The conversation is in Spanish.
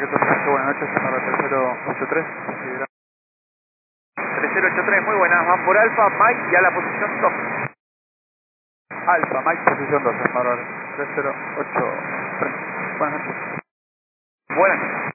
Paquete 8, buenas noches, Sonora 3083. 3083, muy buenas, van por Alfa, Mike y a la posición 2. Alfa, Mike, posición 2, Sonora 3083. Buenas noches. Buenas noches.